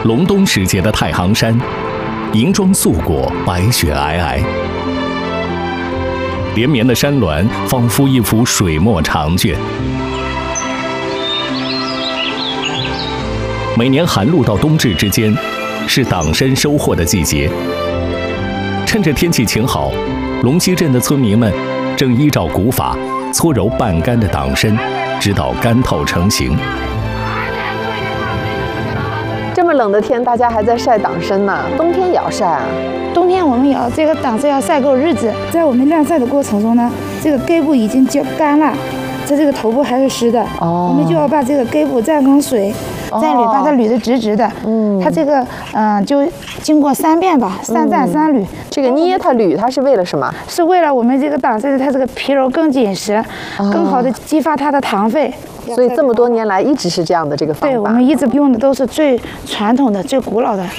隆冬时节的太行山，银装素裹，白雪皑皑，连绵的山峦仿佛一幅水墨长卷。每年寒露到冬至之间，是党参收获的季节。趁着天气晴好，龙溪镇的村民们正依照古法搓揉半干的党参，直到干透成型。 这么冷的天，大家还在晒党参呢，冬天也要晒啊？ 冬天我们也要这个党参要晒够日子，在我们晾晒的过程中呢，这个根部已经就干了，在这个头部还是湿的，我们就要把这个根部蘸上水，再捋，把它捋得直直的。它这个就经过3遍吧，3蘸3捋。 这个捏它捋它是为了什么？ 是为了我们这个党参它这个皮柔更紧实，更好的激发它的糖分。 所以这么多年来一直是这样的这个方法。 对，我们一直用的都是最传统的、最古老的。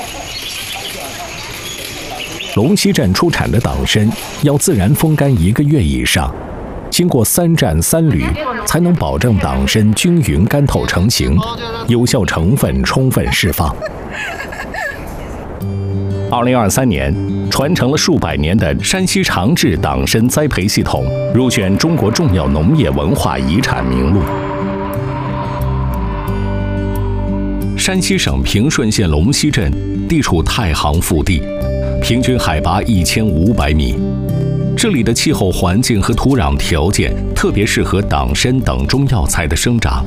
龙溪镇出产的党参要自然风干1个月以上，经过3蘸3捋，才能保证党参均匀干透成型，有效成分充分释放。2023年，传承了数百年的山西长治党参栽培系统入选中国重要农业文化遗产名录。山西省平顺县龙溪镇地处太行腹地，平均海拔1500米。这里的气候环境和土壤条件特别适合党参等中药材的生长。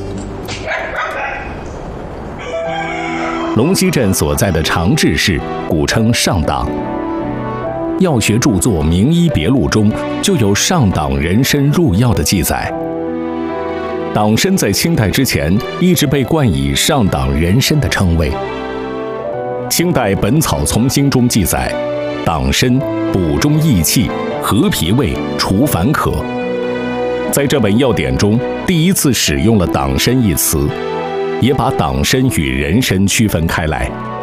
龙溪镇所在的长治市，古称上党。药学著作《名医别录》中就有上党人参入药的记载。党参在清代之前一直被冠以上党人参的称谓。清代《本草从经》中记载，党参补中益气，和脾胃，除烦渴。在这本药典中，第一次使用了党参一词，也把党参与人参区分开来。